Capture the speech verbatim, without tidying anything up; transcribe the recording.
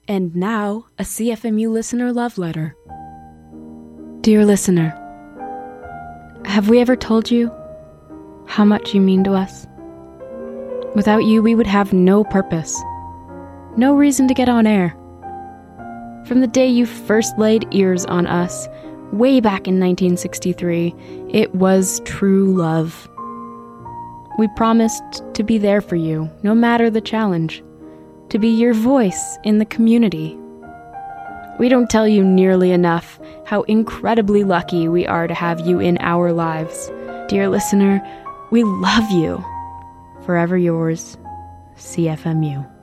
And now, a C F M U listener love letter. Dear listener, have we ever told you how much you mean to us? Without you, we would have no purpose, no reason to get on air. From the day you first laid ears on us, way back in nineteen sixty-three, it was true love. We promised to be there for you, no matter the challenge, to be your voice in the community. We don't tell you nearly enough how incredibly lucky we are to have you in our lives. Dear listener, we love you. Forever yours, C F M U.